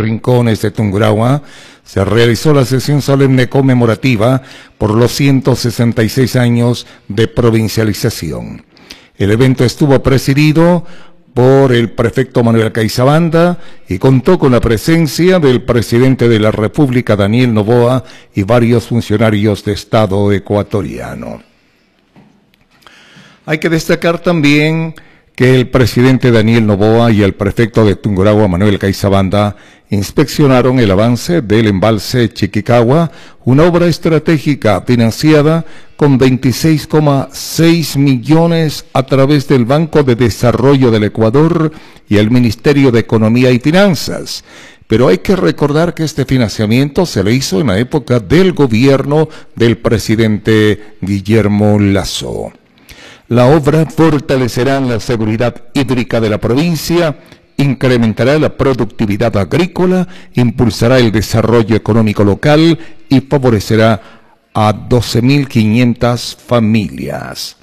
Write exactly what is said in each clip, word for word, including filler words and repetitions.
rincones de Tungurahua, se realizó la sesión solemne conmemorativa por los ciento sesenta y seis años de provincialización. El evento estuvo presidido por el prefecto Manuel Caizabanda y contó con la presencia del presidente de la República, Daniel Noboa, y varios funcionarios de Estado ecuatoriano. Hay que destacar también que el presidente Daniel Noboa y el prefecto de Tungurahua, Manuel Caizabanda, inspeccionaron el avance del embalse Chiquicagua, una obra estratégica financiada con veintiséis coma seis millones a través del Banco de Desarrollo del Ecuador y el Ministerio de Economía y Finanzas. Pero hay que recordar que este financiamiento se le hizo en la época del gobierno del presidente Guillermo Lasso. La obra fortalecerá la seguridad hídrica de la provincia, incrementará la productividad agrícola, impulsará el desarrollo económico local y favorecerá a doce mil quinientas familias.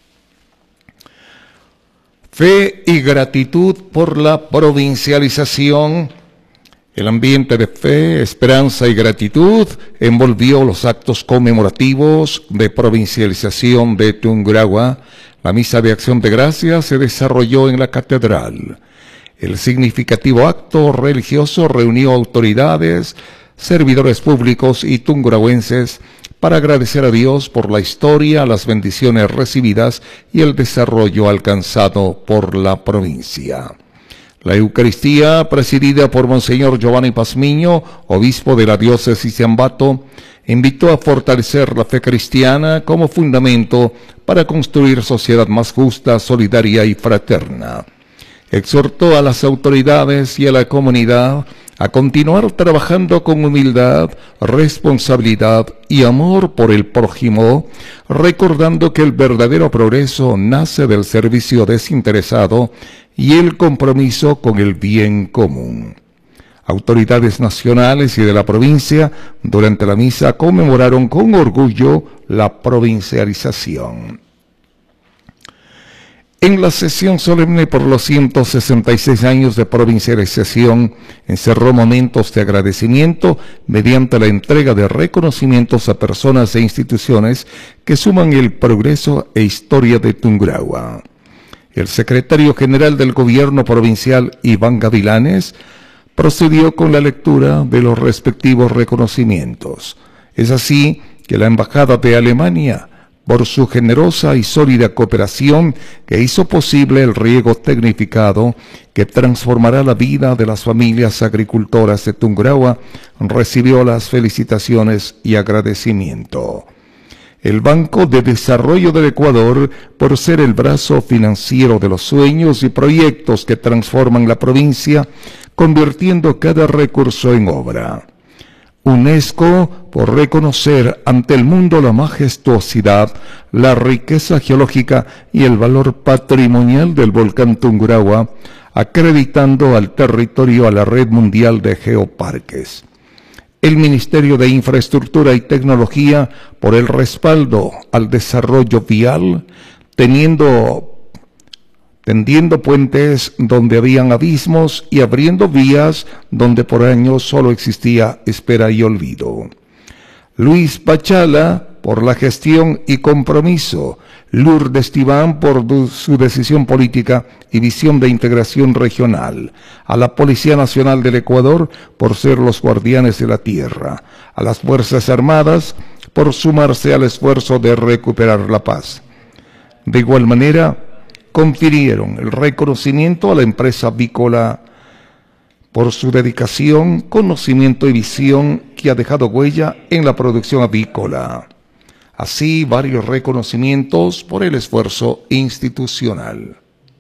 Fe y gratitud por la provincialización. El ambiente de fe, esperanza y gratitud envolvió los actos conmemorativos de provincialización de Tungurahua. La misa de acción de gracias se desarrolló en la catedral. El significativo acto religioso reunió autoridades, servidores públicos y tungurahuenses para agradecer a Dios por la historia, las bendiciones recibidas y el desarrollo alcanzado por la provincia. La Eucaristía, presidida por Monseñor Giovanni Pazmiño, obispo de la diócesis de Ambato, invitó a fortalecer la fe cristiana como fundamento para construir sociedad más justa, solidaria y fraterna. Exhortó a las autoridades y a la comunidad a continuar trabajando con humildad, responsabilidad y amor por el prójimo, recordando que el verdadero progreso nace del servicio desinteresado y el compromiso con el bien común. Autoridades nacionales y de la provincia durante la misa conmemoraron con orgullo la provincialización. En la sesión solemne por los ciento sesenta y seis años de provincialización, encerró momentos de agradecimiento mediante la entrega de reconocimientos a personas e instituciones que suman el progreso e historia de Tungurahua. El secretario general del gobierno provincial, Iván Gavilanes, procedió con la lectura de los respectivos reconocimientos. Es así que la Embajada de Alemania, por su generosa y sólida cooperación que hizo posible el riego tecnificado que transformará la vida de las familias agricultoras de Tungurahua, recibió las felicitaciones y agradecimiento. El Banco de Desarrollo del Ecuador, por ser el brazo financiero de los sueños y proyectos que transforman la provincia, convirtiendo cada recurso en obra. UNESCO, por reconocer ante el mundo la majestuosidad, la riqueza geológica y el valor patrimonial del volcán Tungurahua, acreditando al territorio a la Red Mundial de Geoparques. El Ministerio de Infraestructura y Tecnología, por el respaldo al desarrollo vial, teniendo tendiendo puentes donde habían abismos y abriendo vías donde por años solo existía espera y olvido. Luis Pachala, por la gestión y compromiso. Lourdes Tibán, por su decisión política y visión de integración regional. A la Policía Nacional del Ecuador, por ser los guardianes de la tierra. A las Fuerzas Armadas, por sumarse al esfuerzo de recuperar la paz. De igual manera, confirieron el reconocimiento a la empresa avícola por su dedicación, conocimiento y visión que ha dejado huella en la producción avícola. Así, varios reconocimientos por el esfuerzo institucional.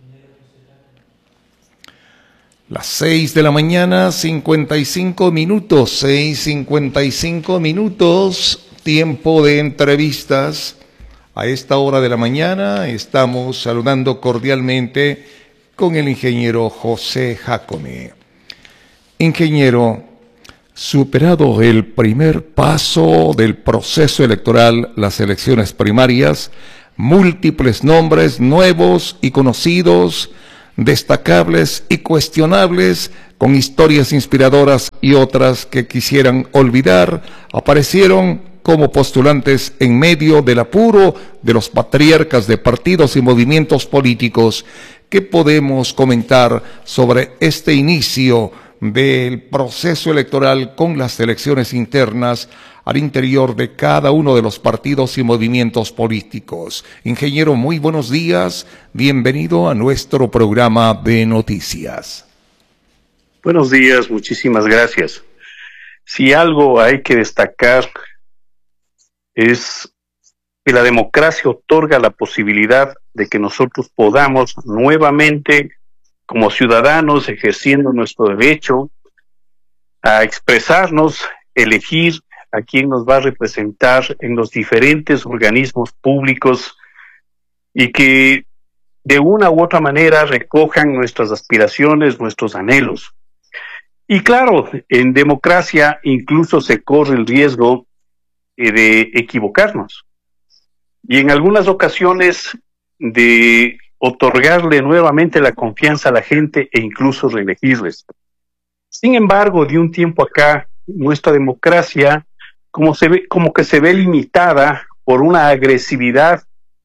Las seis de la mañana, cincuenta y cinco minutos, seis cincuenta y cinco minutos, tiempo de entrevistas. A esta hora de la mañana estamos saludando cordialmente con el ingeniero José Jacome. Ingeniero, superado el primer paso del proceso electoral, las elecciones primarias, múltiples nombres nuevos y conocidos destacables y cuestionables, con historias inspiradoras y otras que quisieran olvidar, aparecieron como postulantes en medio del apuro de los patriarcas de partidos y movimientos políticos. ¿Qué podemos comentar sobre este inicio del proceso electoral con las elecciones internas al interior de cada uno de los partidos y movimientos políticos? Ingeniero, muy buenos días, bienvenido a nuestro programa de noticias. Buenos días, muchísimas gracias. Si algo hay que destacar es que la democracia otorga la posibilidad de que nosotros podamos nuevamente, como ciudadanos, ejerciendo nuestro derecho a expresarnos, elegir a quién nos va a representar en los diferentes organismos públicos y que de una u otra manera recojan nuestras aspiraciones, nuestros anhelos. Y claro, en democracia incluso se corre el riesgo eh, de equivocarnos. Y en algunas ocasiones de otorgarle nuevamente la confianza a la gente e incluso reelegirles. Sin embargo, de un tiempo acá, nuestra democracia como, se ve, como que se ve limitada por una agresividad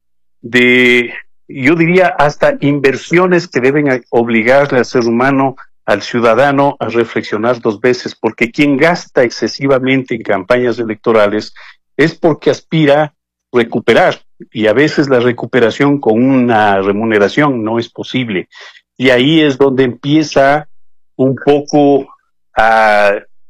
de, yo diría, hasta inversiones que deben obligarle al ser humano, al ciudadano, a reflexionar dos veces, porque quien gasta excesivamente en campañas electorales es porque aspira a recuperar, y a veces la recuperación con una remuneración no es posible. Y ahí es donde empieza un poco a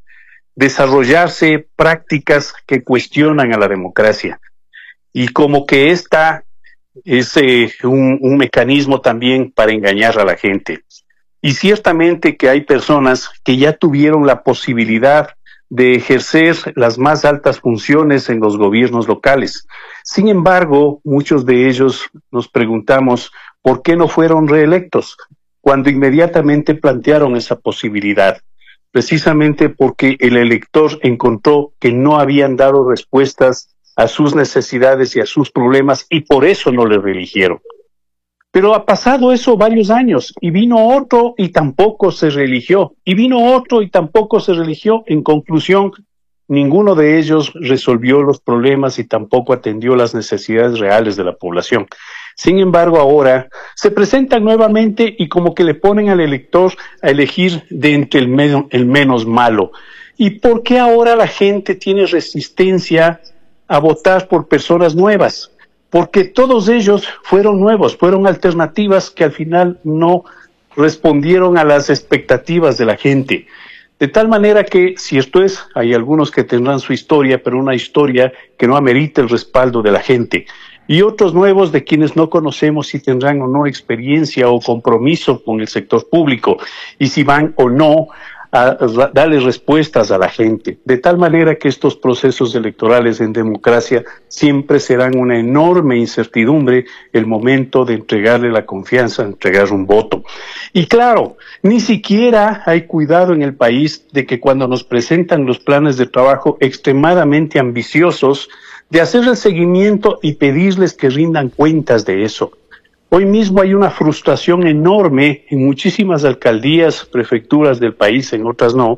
desarrollarse prácticas que cuestionan a la democracia. Y como que esta es eh, un, un mecanismo también para engañar a la gente. Y ciertamente que hay personas que ya tuvieron la posibilidad de ejercer las más altas funciones en los gobiernos locales. Sin embargo, muchos de ellos nos preguntamos por qué no fueron reelectos, cuando inmediatamente plantearon esa posibilidad, precisamente porque el elector encontró que no habían dado respuestas a sus necesidades y a sus problemas y por eso no le reeligieron. Pero ha pasado eso varios años y vino otro y tampoco se reeligió, y vino otro y tampoco se reeligió. En conclusión, ninguno de ellos resolvió los problemas y tampoco atendió las necesidades reales de la población. Sin embargo, ahora se presentan nuevamente y como que le ponen al elector a elegir de entre el, medio, el menos malo. ¿Y por qué ahora la gente tiene resistencia a votar por personas nuevas? Porque todos ellos fueron nuevos, fueron alternativas que al final no respondieron a las expectativas de la gente. De tal manera que, cierto es, hay algunos que tendrán su historia, pero una historia que no amerita el respaldo de la gente. Y otros nuevos de quienes no conocemos si tendrán o no experiencia o compromiso con el sector público, y si van o no a darle respuestas a la gente, de tal manera que estos procesos electorales en democracia siempre serán una enorme incertidumbre el momento de entregarle la confianza, entregar un voto. Y claro, ni siquiera hay cuidado en el país de que cuando nos presentan los planes de trabajo extremadamente ambiciosos, de hacer el seguimiento y pedirles que rindan cuentas de eso. Hoy mismo hay una frustración enorme en muchísimas alcaldías, prefecturas del país, en otras no,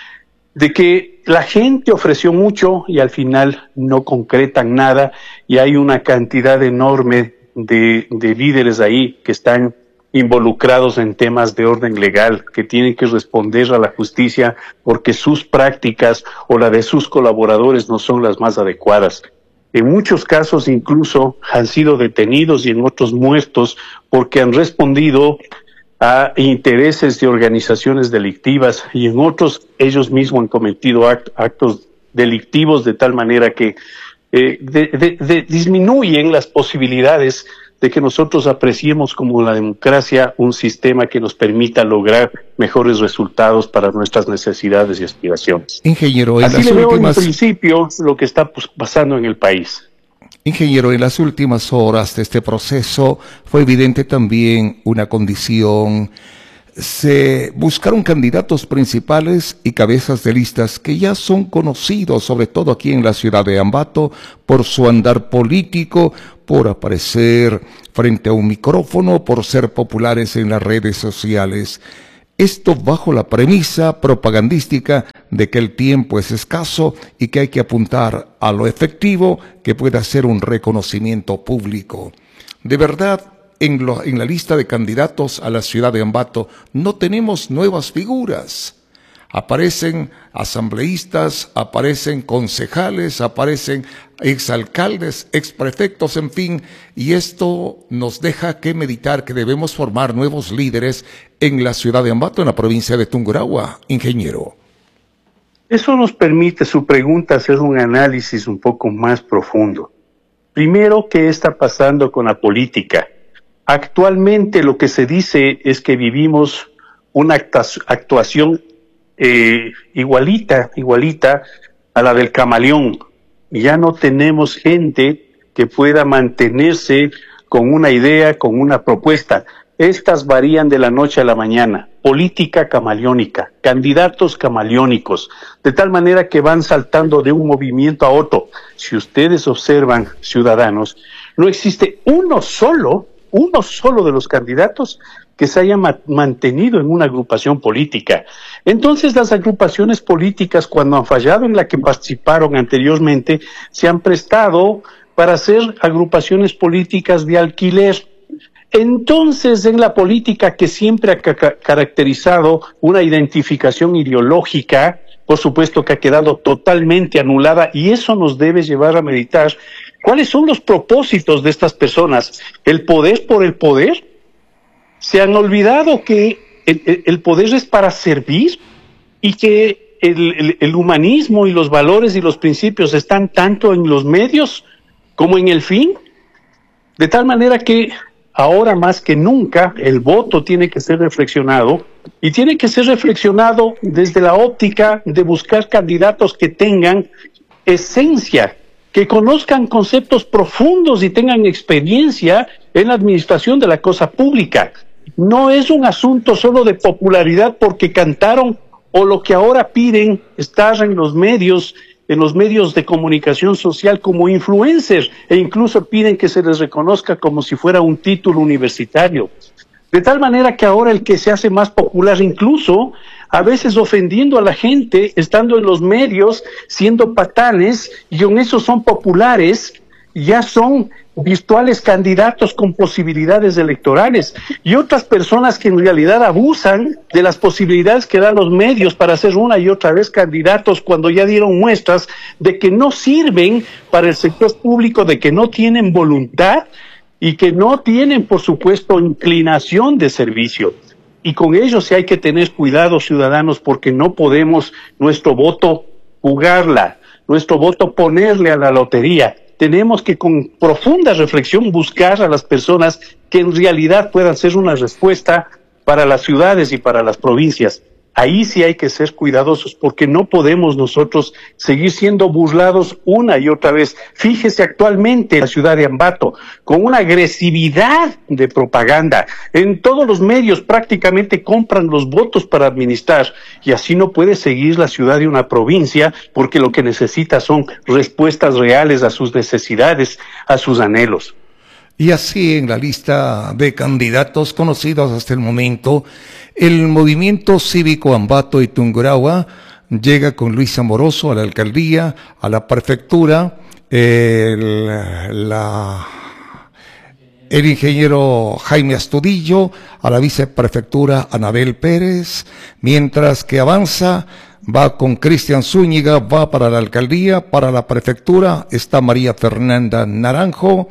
de que la gente ofreció mucho y al final no concretan nada y hay una cantidad enorme de, de líderes ahí que están involucrados en temas de orden legal, que tienen que responder a la justicia porque sus prácticas o la de sus colaboradores no son las más adecuadas. En muchos casos incluso han sido detenidos y en otros muertos porque han respondido a intereses de organizaciones delictivas y en otros ellos mismos han cometido act actos delictivos de tal manera que eh, de, de, de disminuyen las posibilidades de que nosotros apreciemos como la democracia un sistema que nos permita lograr mejores resultados para nuestras necesidades y aspiraciones. Ingeniero, en Así las le veo últimas... en principio lo que está pues, pasando en el país. Ingeniero, en las últimas horas de este proceso fue evidente también una condición se buscaron candidatos principales y cabezas de listas que ya son conocidos, sobre todo aquí en la ciudad de Ambato, por su andar político, por aparecer frente a un micrófono, por ser populares en las redes sociales. Esto bajo la premisa propagandística de que el tiempo es escaso y que hay que apuntar a lo efectivo que pueda ser un reconocimiento público. De verdad, En, lo, en la lista de candidatos a la ciudad de Ambato no tenemos nuevas figuras. Aparecen asambleístas, aparecen concejales, aparecen exalcaldes, exprefectos, en fin, y esto nos deja que meditar que debemos formar nuevos líderes en la ciudad de Ambato, en la provincia de Tungurahua, ingeniero. Eso nos permite, su pregunta, hacer un análisis un poco más profundo. Primero, ¿qué está pasando con la política? Actualmente lo que se dice es que vivimos una actuación eh, igualita, igualita a la del camaleón. Ya no tenemos gente que pueda mantenerse con una idea, con una propuesta. Estas varían de la noche a la mañana. Política camaleónica, candidatos camaleónicos, de tal manera que van saltando de un movimiento a otro. Si ustedes observan, ciudadanos, no existe uno solo uno solo de los candidatos que se haya ma mantenido en una agrupación política. Entonces las agrupaciones políticas, cuando han fallado en la que participaron anteriormente, se han prestado para hacer agrupaciones políticas de alquiler. Entonces, en la política que siempre ha ca caracterizado una identificación ideológica, por supuesto que ha quedado totalmente anulada, y eso nos debe llevar a meditar ¿cuáles son los propósitos de estas personas? ¿El poder por el poder? ¿Se han olvidado que el, el poder es para servir y que el, el, el humanismo y los valores y los principios están tanto en los medios como en el fin? De tal manera que ahora más que nunca el voto tiene que ser reflexionado y tiene que ser reflexionado desde la óptica de buscar candidatos que tengan esencia, que conozcan conceptos profundos y tengan experiencia en la administración de la cosa pública. No es un asunto solo de popularidad porque cantaron o lo que ahora piden estar en los medios, en los medios de comunicación social como influencers, e incluso piden que se les reconozca como si fuera un título universitario. De tal manera que ahora el que se hace más popular, incluso a veces ofendiendo a la gente, estando en los medios, siendo patanes, y en eso son populares, ya son virtuales candidatos con posibilidades electorales. Y otras personas que en realidad abusan de las posibilidades que dan los medios para ser una y otra vez candidatos cuando ya dieron muestras de que no sirven para el sector público, de que no tienen voluntad, y que no tienen, por supuesto, inclinación de servicio. Y con ello sí hay que tener cuidado, ciudadanos, porque no podemos nuestro voto jugarla, nuestro voto ponerle a la lotería. Tenemos que con profunda reflexión buscar a las personas que en realidad puedan ser una respuesta para las ciudades y para las provincias. Ahí sí hay que ser cuidadosos porque no podemos nosotros seguir siendo burlados una y otra vez. Fíjese actualmente la ciudad de Ambato con una agresividad de propaganda. En todos los medios prácticamente compran los votos para administrar y así no puede seguir la ciudad de una provincia porque lo que necesita son respuestas reales a sus necesidades, a sus anhelos. Y así en la lista de candidatos conocidos hasta el momento, el Movimiento Cívico Ambato y Tungurahua llega con Luis Amoroso a la alcaldía, a la prefectura, el, la, el ingeniero Jaime Astudillo, a la viceprefectura Anabel Pérez, mientras que Avanza va con Cristian Zúñiga, va para la alcaldía, para la prefectura está María Fernanda Naranjo.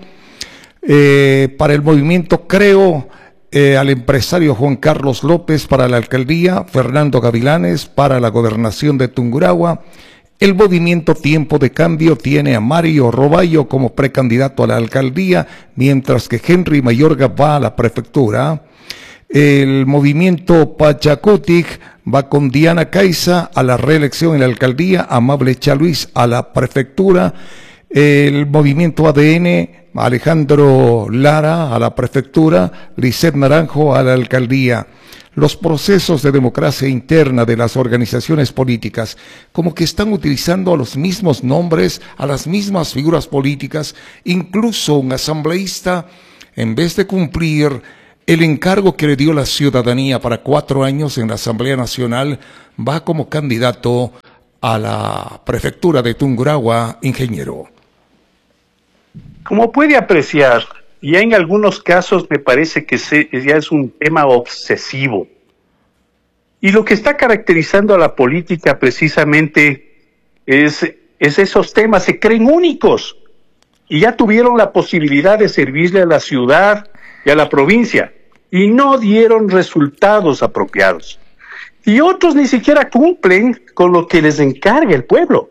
Eh, para el movimiento Creo, eh, al empresario Juan Carlos López para la alcaldía, Fernando Gavilanes para la gobernación de Tungurahua. El movimiento Tiempo de Cambio tiene a Mario Roballo como precandidato a la alcaldía, mientras que Henry Mayorga va a la prefectura. El movimiento Pachacutic va con Diana Caiza a la reelección en la alcaldía, Amable Chaluis a la prefectura. El movimiento A D N, Alejandro Lara a la prefectura, Lisset Naranjo a la alcaldía. Los procesos de democracia interna de las organizaciones políticas, como que están utilizando a los mismos nombres, a las mismas figuras políticas, incluso un asambleísta, en vez de cumplir el encargo que le dio la ciudadanía para cuatro años en la Asamblea Nacional, va como candidato a la prefectura de Tungurahua, ingeniero. Como puede apreciar, ya en algunos casos me parece que se, ya es un tema obsesivo. Y lo que está caracterizando a la política precisamente es, es esos temas, se creen únicos. Y ya tuvieron la posibilidad de servirle a la ciudad y a la provincia. Y no dieron resultados apropiados. Y otros ni siquiera cumplen con lo que les encarga el pueblo.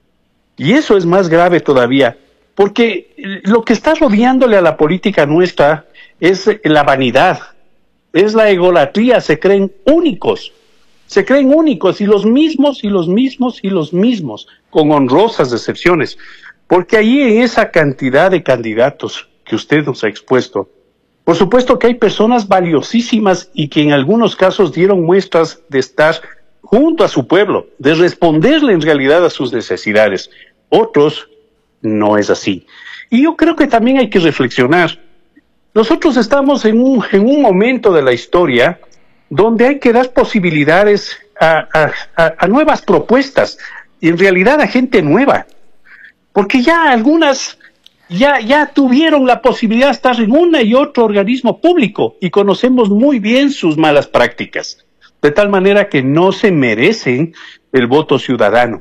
Y eso es más grave todavía. Porque lo que está rodeándole a la política nuestra es la vanidad, es la egolatría, se creen únicos, se creen únicos y los mismos y los mismos y los mismos, con honrosas excepciones. Porque ahí en esa cantidad de candidatos que usted nos ha expuesto, por supuesto que hay personas valiosísimas y que en algunos casos dieron muestras de estar junto a su pueblo, de responderle en realidad a sus necesidades. Otros no es así. Y yo creo que también hay que reflexionar. Nosotros estamos en un, en un momento de la historia donde hay que dar posibilidades a, a, a, a nuevas propuestas y en realidad a gente nueva. Porque ya algunas ya, ya tuvieron la posibilidad de estar en una y otro organismo público y conocemos muy bien sus malas prácticas. De tal manera que no se merecen el voto ciudadano.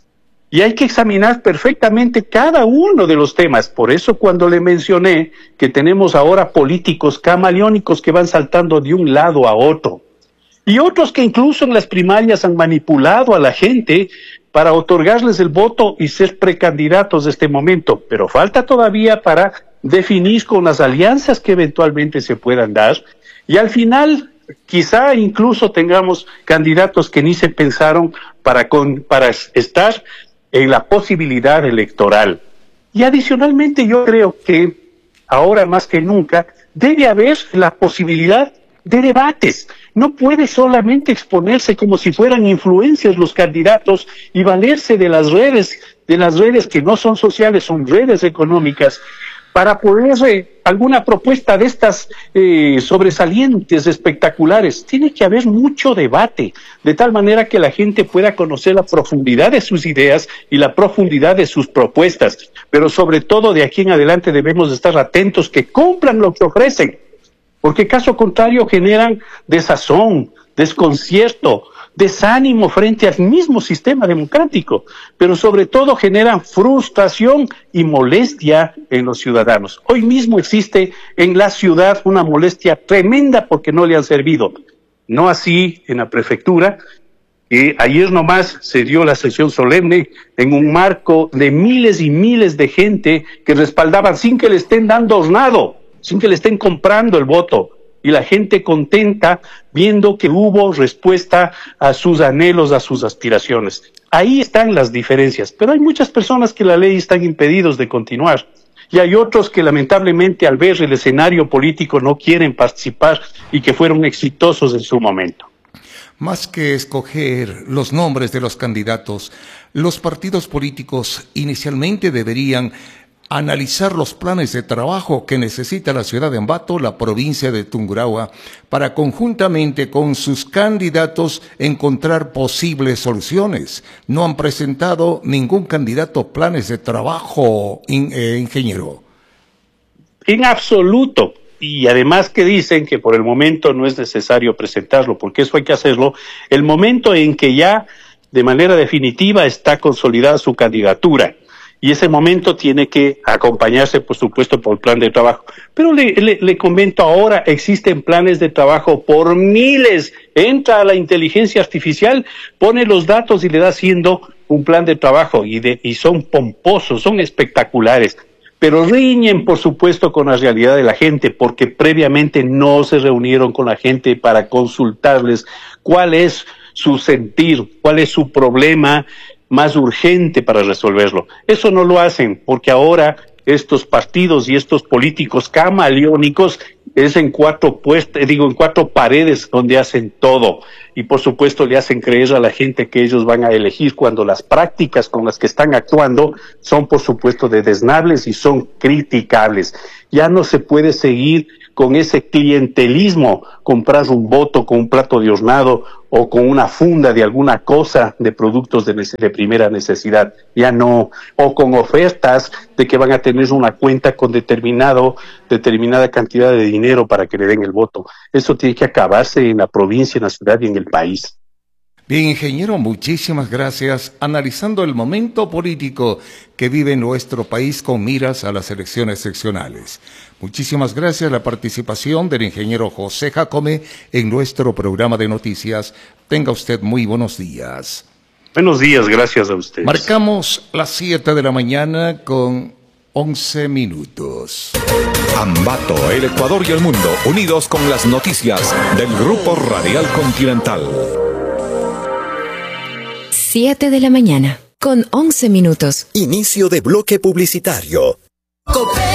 Y hay que examinar perfectamente cada uno de los temas. Por eso cuando le mencioné que tenemos ahora políticos camaleónicos que van saltando de un lado a otro. Y otros que incluso en las primarias han manipulado a la gente para otorgarles el voto y ser precandidatos de este momento. Pero falta todavía para definir con las alianzas que eventualmente se puedan dar. Y al final quizá incluso tengamos candidatos que ni se pensaron para, con, para estar en la posibilidad electoral. Y adicionalmente yo creo que ahora más que nunca debe haber la posibilidad de debates. No puede solamente exponerse como si fueran influencias los candidatos y valerse de las redes, de las redes que no son sociales, son redes económicas, para poner eh, alguna propuesta de estas eh, sobresalientes, espectaculares. Tiene que haber mucho debate, de tal manera que la gente pueda conocer la profundidad de sus ideas y la profundidad de sus propuestas. Pero sobre todo de aquí en adelante debemos estar atentos que cumplan lo que ofrecen, porque caso contrario generan desazón, desconcierto, desánimo frente al mismo sistema democrático, pero sobre todo generan frustración y molestia en los ciudadanos. Hoy mismo existe en la ciudad una molestia tremenda porque no le han servido. No así en la prefectura. Eh, ayer nomás se dio la sesión solemne en un marco de miles y miles de gente que respaldaban sin que le estén dando hornado, sin que le estén comprando el voto. Y la gente contenta viendo que hubo respuesta a sus anhelos, a sus aspiraciones. Ahí están las diferencias, pero hay muchas personas que la ley están impedidos de continuar. Y hay otros que lamentablemente al ver el escenario político no quieren participar y que fueron exitosos en su momento. Más que escoger los nombres de los candidatos, los partidos políticos inicialmente deberían analizar los planes de trabajo que necesita la ciudad de Ambato, la provincia de Tungurahua, para conjuntamente con sus candidatos encontrar posibles soluciones. No han presentado ningún candidato planes de trabajo, in, eh, ingeniero. En absoluto. Y además que dicen que por el momento no es necesario presentarlo, porque eso hay que hacerlo el momento en que ya de manera definitiva está consolidada su candidatura. Y ese momento tiene que acompañarse, por supuesto, por el plan de trabajo. Pero le, le, le comento ahora, existen planes de trabajo por miles. Entra a la inteligencia artificial, pone los datos y le da haciendo un plan de trabajo. Y, de, y son pomposos, son espectaculares. Pero riñen, por supuesto, con la realidad de la gente, porque previamente no se reunieron con la gente para consultarles cuál es su sentir, cuál es su problema, más urgente para resolverlo. Eso no lo hacen porque ahora estos partidos y estos políticos camaleónicos es en cuatro puestas, digo, en cuatro paredes donde hacen todo. Y por supuesto le hacen creer a la gente que ellos van a elegir cuando las prácticas con las que están actuando son por supuesto desdeñables y son criticables. Ya no se puede seguir con ese clientelismo, comprar un voto con un plato de hornado o con una funda de alguna cosa de productos de, de primera necesidad. Ya no, o con ofertas de que van a tener una cuenta con determinado, determinada cantidad de dinero para que le den el voto. Eso tiene que acabarse en la provincia, en la ciudad y en el país. Bien, ingeniero, muchísimas gracias. Analizando el momento político que vive nuestro país con miras a las elecciones seccionales. Muchísimas gracias la participación del ingeniero José Jacome en nuestro programa de noticias. Tenga usted muy buenos días. Buenos días, gracias a usted. Marcamos las siete de la mañana con once minutos. Ambato, el Ecuador y el mundo, unidos con las noticias del Grupo Radial Continental. siete de la mañana, con once minutos. Inicio de bloque publicitario.